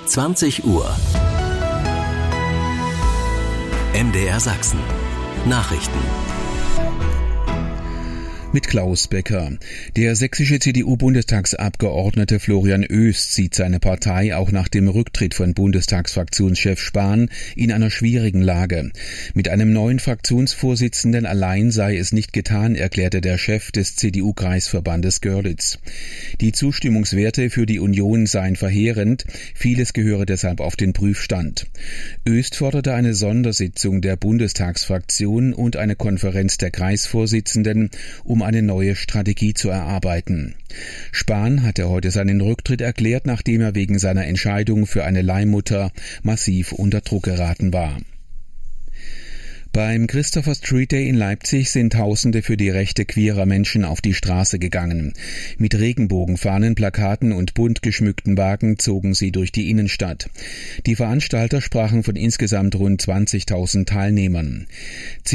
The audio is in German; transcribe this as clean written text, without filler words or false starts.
20 Uhr. MDR Sachsen. Nachrichten. Mit Klaus Becker. Der sächsische CDU-Bundestagsabgeordnete Florian Oest sieht seine Partei auch nach dem Rücktritt von Bundestagsfraktionschef Spahn in einer schwierigen Lage. Mit einem neuen Fraktionsvorsitzenden allein sei es nicht getan, erklärte der Chef des CDU-Kreisverbandes Görlitz. Die Zustimmungswerte für die Union seien verheerend, vieles gehöre deshalb auf den Prüfstand. Oest forderte eine Sondersitzung der Bundestagsfraktion und eine Konferenz der Kreisvorsitzenden, um eine neue Strategie zu erarbeiten. Spahn hatte heute seinen Rücktritt erklärt, nachdem er wegen seiner Entscheidung für eine Leihmutter massiv unter Druck geraten war. Beim Christopher Street Day in Leipzig sind Tausende für die Rechte queerer Menschen auf die Straße gegangen. Mit Regenbogenfahnen, Plakaten und bunt geschmückten Wagen zogen sie durch die Innenstadt. Die Veranstalter sprachen von insgesamt rund 20.000 Teilnehmern.